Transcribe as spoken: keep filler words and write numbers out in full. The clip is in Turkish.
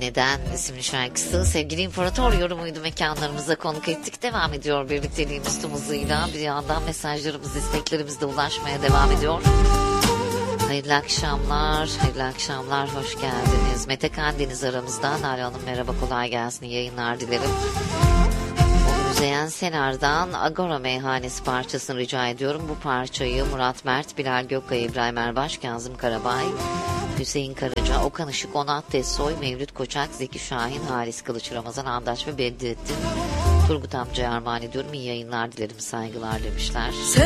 Neden isimli şarkısı. Sevgili İmparator yorumuydu, mekanlarımıza konuk ettik. Devam ediyor birlikteliğimiz tüm hızıyla. Bir yandan mesajlarımız, isteklerimiz de ulaşmaya devam ediyor. Hayırlı akşamlar, hayırlı akşamlar, hoş geldiniz. Mete Kandeniz aramızda. Nale Hanım merhaba, kolay gelsin, iyi yayınlar dilerim. Müzeyyen Senar'dan Agora Meyhanesi parçasını rica ediyorum. Bu parçayı Murat Mert, Bilal Gökkaya, İbrahim Erbaş, Kazım Karabay, Hüseyin Karaca, Okan Işık, Onat Tessoy, Mevlüt Koçak, Zeki Şahin, Halis Kılıç, Ramazan Andaç ve Bedrettin Turgut amcaya armağan ediyorum. İyi yayınlar dilerim, saygılar demişler.